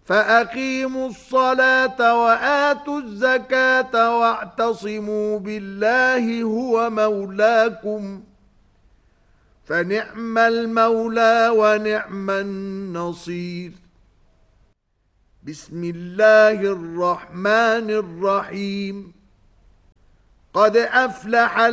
فأقيموا الصلاة وآتوا الزكاة واعتصموا بالله هو مولاكم فنعم المولى ونعم النصير. بسم الله الرحمن الرحيم. قد أفلح